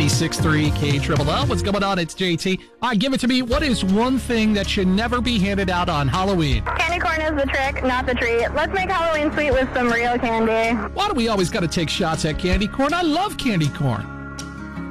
96.3 KXXL. What's going on? It's JT. All right, give it to me. What is one thing that should never be handed out on Halloween? Candy corn is the trick, not the treat. Let's make Halloween sweet with some real candy. Why do we always got to take shots at candy corn? I love candy corn.